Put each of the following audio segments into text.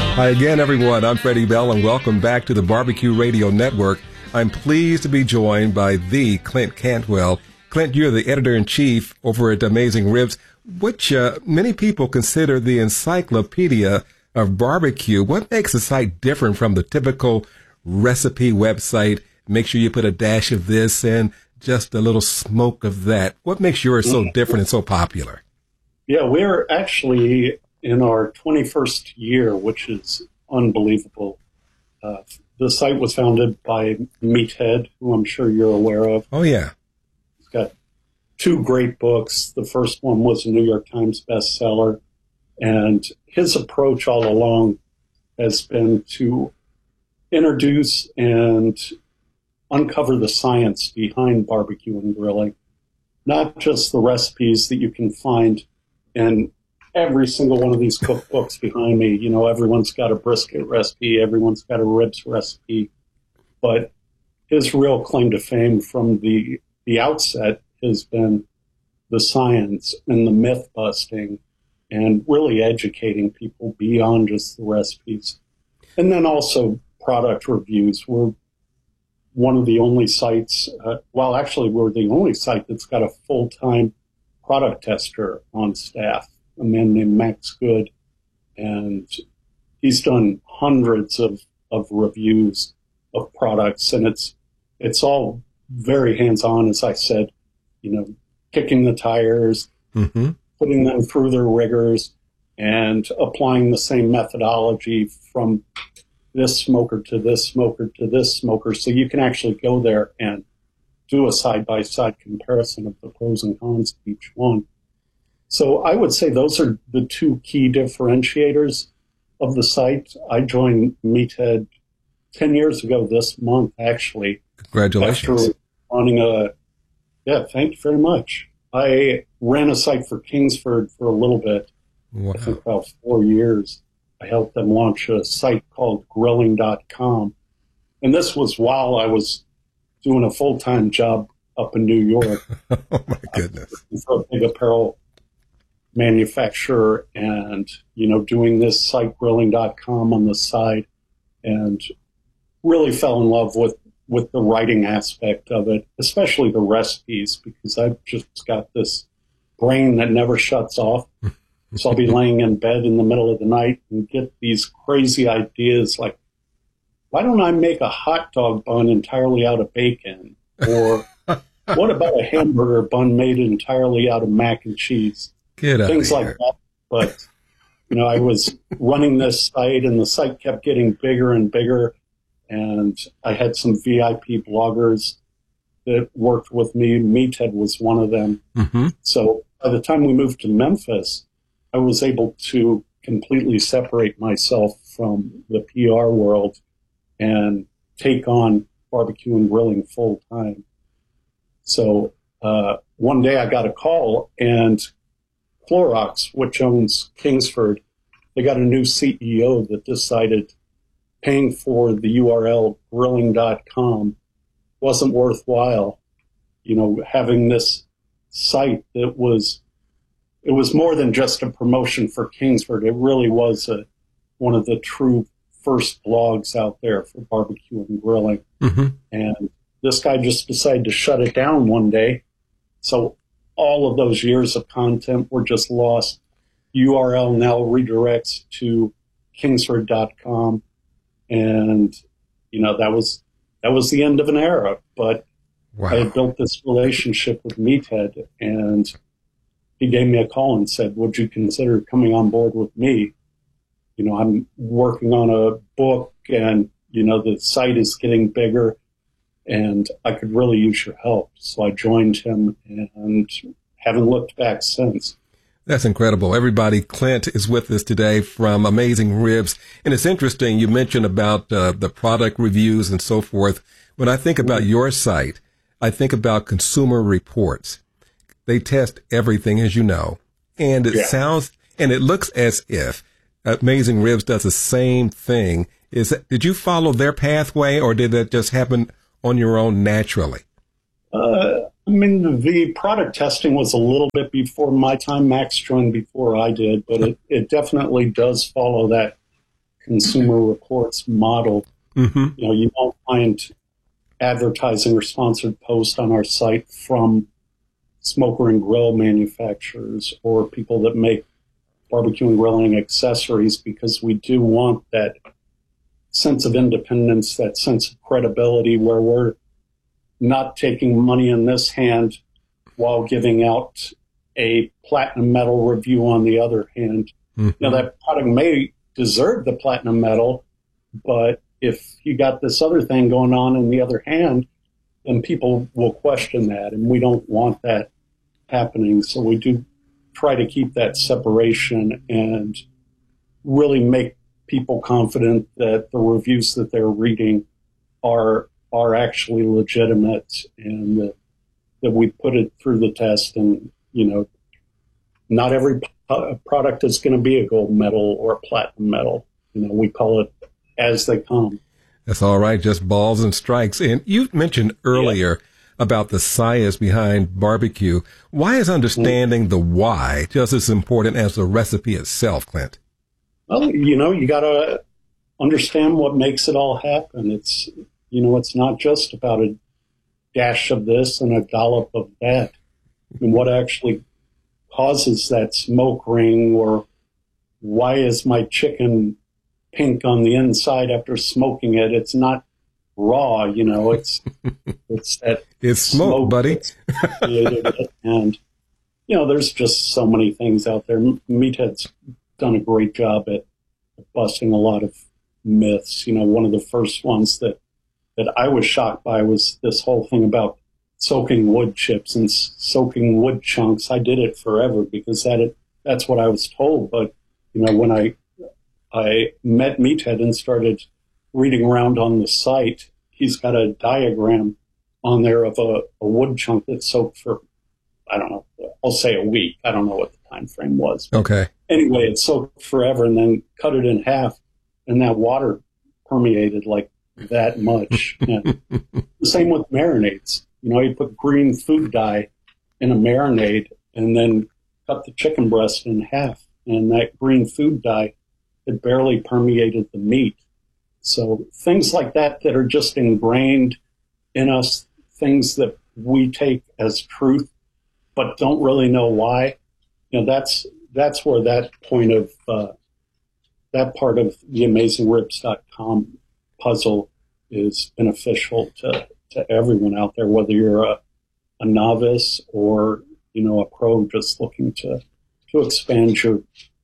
Hi again, everyone. I'm Freddie Bell, and welcome back to the Barbecue Radio Network. I'm pleased to be joined by the Clint Cantwell. Clint, you're the editor-in-chief over at Amazing Ribs, which many people consider the encyclopedia of barbecue. What makes the site different from the typical recipe website? Make sure you put a dash of this and just a little smoke of that. What makes yours so different and so popular? Yeah, we're actually in our 21st year, which is unbelievable. The site was founded by Meathead, who I'm sure you're aware of. Oh, yeah. He's got 2 great books. The first one was a New York Times bestseller. And his approach all along has been to introduce and uncover the science behind barbecue and grilling, not just the recipes that you can find in every single one of these cookbooks behind me. You know, everyone's got a brisket recipe, everyone's got a ribs recipe, but his real claim to fame from the outset has been the science and the myth busting and really educating people beyond just the recipes. And then also product reviews. We're one of the only sites, we're the only site that's got a full-time product tester on staff, a man named Max Good, and he's done hundreds of reviews of products, and it's all very hands-on, as I said, you know, kicking the tires, putting them through their rigors, and applying the same methodology from this smoker to this smoker to this smoker, so you can actually go there and do a side-by-side comparison of the pros and cons of each one. So I would say those are the 2 key differentiators of the site. I joined Meathead 10 years ago this month, actually. Congratulations. After running thank you very much. I ran a site for Kingsford for a little bit. Wow. I think about 4 years. I helped them launch a site called grilling.com. And this was while I was doing a full-time job up in New York. Oh, my goodness. For a big apparel manufacturer, and, you know, doing this site grilling.com on the side, and really fell in love with the writing aspect of it, especially the recipes, because I've just got this brain that never shuts off. So I'll be laying in bed in the middle of the night and get these crazy ideas like, why don't I make a hot dog bun entirely out of bacon? Or what about a hamburger bun made entirely out of mac and cheese? Things like that. But, you know, I was running this site, and the site kept getting bigger and bigger. And I had some VIP bloggers that worked with me. Meathead was one of them. So by the time we moved to Memphis, I was able to completely separate myself from the PR world and take on barbecue and grilling full time. So one day I got a call, and Clorox, which owns Kingsford, they got a new CEO that decided paying for the URL grilling.com wasn't worthwhile. You know, having this site that it was more than just a promotion for Kingsford. It really was one of the true first blogs out there for barbecue and grilling. And this guy just decided to shut it down one day. So all of those years of content were just lost. URL now redirects to kingsford.com. And, you know, that was the end of an era. But wow. I had built this relationship with Meathead, and he gave me a call and said, would you consider coming on board with me? You know, I'm working on a book, and, you know, the site is getting bigger, and I could really use your help. So I joined him and haven't looked back since. That's incredible. Everybody, Clint is with us today from Amazing Ribs. And it's interesting, you mentioned about the product reviews and so forth. When I think about your site, I think about Consumer Reports. They test everything, as you know. And it sounds, and it looks as if Amazing Ribs does the same thing. Did you follow their pathway, or did that just happen on your own naturally? I mean, the product testing was a little bit before my time. Max joined before I did, but it definitely does follow that Consumer Reports model. Mm-hmm. You know, you won't find advertising or sponsored posts on our site from smoker and grill manufacturers or people that make barbecue and grilling accessories, because we do want that sense of independence, that sense of credibility, where we're not taking money in this hand while giving out a platinum medal review on the other hand. Mm-hmm. Now, that product may deserve the platinum medal, but if you got this other thing going on in the other hand, then people will question that, and we don't want that happening. So we do try to keep that separation and really make people confident that the reviews that they're reading are actually legitimate, and that we put it through the test. And, you know, not every product is going to be a gold medal or a platinum medal. You know, we call it as they come. That's all right. Just balls and strikes. And you mentioned earlier about the science behind barbecue. Why is understanding the why just as important as the recipe itself, Clint? Well, you know, you got to understand what makes it all happen. It's, you know, it's not just about a dash of this and a dollop of that. And what actually causes that smoke ring, or why is my chicken pink on the inside after smoking it? It's not raw, you know, it's that it's smoke, buddy. And, you know, there's just so many things out there. Meathead's done a great job at busting a lot of myths. You know, one of the first ones that I was shocked by was this whole thing about soaking wood chips and soaking wood chunks. I did it forever because that's what I was told. But, you know, when I met Meathead and started reading around on the site, he's got a diagram on there of a wood chunk that's soaked for, I don't know, I'll say a week. I don't know what the time frame was. Okay. Anyway, it soaked forever, and then cut it in half, and that water permeated like that much. And the same with marinades. You know, you put green food dye in a marinade and then cut the chicken breast in half, and that green food dye, it barely permeated the meat. So things like that are just ingrained in us, things that we take as truth, but don't really know why. You know, that's where that point of that part of the AmazingRibs.com puzzle is beneficial to everyone out there, whether you're a novice or, you know, a pro just looking to expand your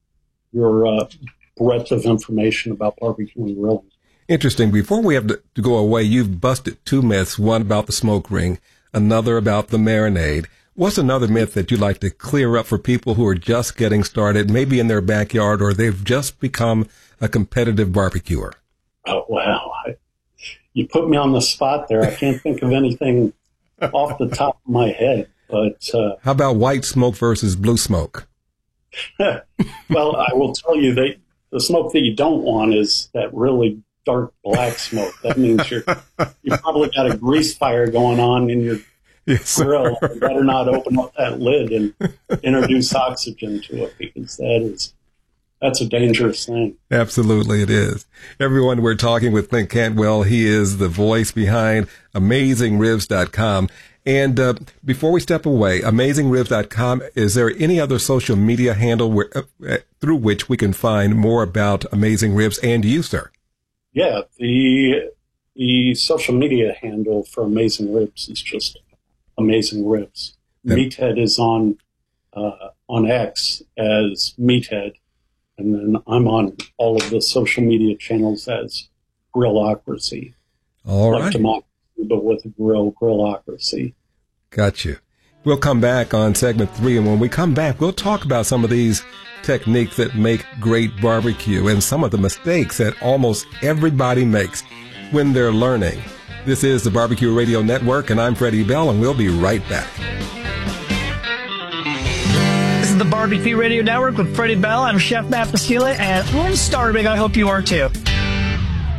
breadth of information about barbecue and grilling. Interesting. Before we have to go away, you've busted two myths, one about the smoke ring, another about the marinade. What's another myth that you'd like to clear up for people who are just getting started, maybe in their backyard, or they've just become a competitive barbecuer? Oh, wow. You put me on the spot there. I can't think of anything off the top of my head. But how about white smoke versus blue smoke? Well, I will tell you that the smoke that you don't want is that really dark black smoke. That means you probably got a grease fire going on in your grill. You better not open up that lid and introduce oxygen to it, because that's a dangerous thing. Absolutely, it is. Everyone, we're talking with Clint Cantwell. He is the voice behind AmazingRibs.com. And before we step away, AmazingRibs.com, is there any other social media handle through which we can find more about Amazing Ribs and you, sir? Yeah, the social media handle for Amazing Ribs is just Amazing Ribs. Yep. Meathead is on X as Meathead, and then I'm on all of the social media channels as Grillocracy. All right. Like democracy, but with a Grillocracy. Got you. We'll come back on segment 3, and when we come back, we'll talk about some of these techniques that make great barbecue and some of the mistakes that almost everybody makes when they're learning. This is the Barbecue Radio Network, and I'm Freddie Bell, and we'll be right back. This is the Barbecue Radio Network with Freddie Bell. I'm Chef Matt Pasquila, and I'm starving. I hope you are too.